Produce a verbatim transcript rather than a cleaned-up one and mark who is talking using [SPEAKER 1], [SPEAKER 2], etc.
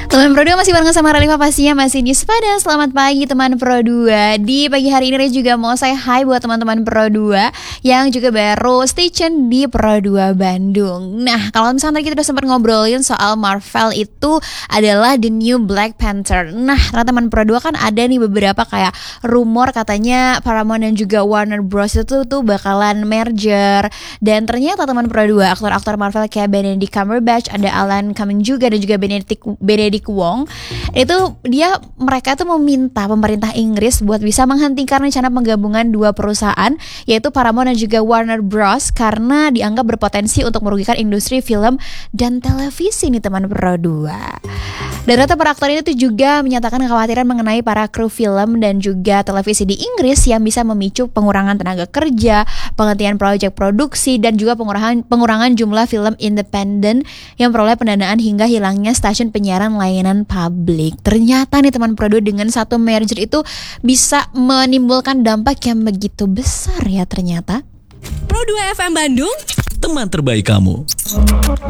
[SPEAKER 1] Teman Pro dua masih bareng sama Ralifa pastinya masih di Sepada. Selamat pagi teman Pro dua. Di pagi hari ini juga mau saya hai buat teman-teman Pro dua yang juga baru stay tune di Pro dua Bandung. Nah, kalau misalnya tadi kita udah sempat ngobrolin soal Marvel itu adalah the new Black Panther. Nah, ternyata teman Pro dua kan ada nih beberapa kayak rumor katanya Paramount dan juga Warner Bros itu tuh bakalan merger. Dan ternyata teman Pro dua aktor-aktor Marvel kayak Benedict Cumberbatch, ada Alan Cumming juga dan juga Benedict Benedict Wong, itu dia mereka tuh meminta pemerintah Inggris buat bisa menghentikan rencana penggabungan dua perusahaan yaitu Paramount dan juga Warner Bros karena dianggap berpotensi untuk merugikan industri film dan televisi nih teman Pro dua. Dan ternyata para aktor ini tuh juga menyatakan kekhawatiran mengenai para kru film dan juga televisi di Inggris yang bisa memicu pengurangan tenaga kerja, penghentian proyek produksi dan juga pengurangan pengurangan jumlah film independen yang peroleh pendanaan hingga hilangnya stasiun penyiaran layanan publik. Ternyata nih teman Pro dua dengan satu merger itu bisa menimbulkan dampak yang begitu besar ya ternyata.
[SPEAKER 2] Pro dua F M Bandung,
[SPEAKER 3] teman terbaik kamu.